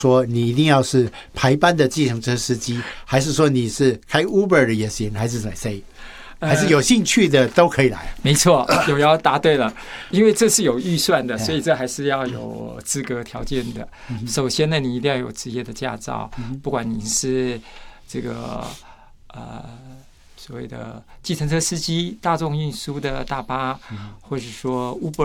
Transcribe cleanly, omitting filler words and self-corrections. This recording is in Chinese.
说你一定要是排班的计程车司机，还是说你是开 Uber 的也行，还是谁？还是有兴趣的都可以来。 没错，有瑶答对了，因为这是有预算的，所以这还是要有资格条件的。首先呢，你一定要有职业的驾照，不管你是这个所谓的计程车司机、大众运输的大巴，或者说 Uber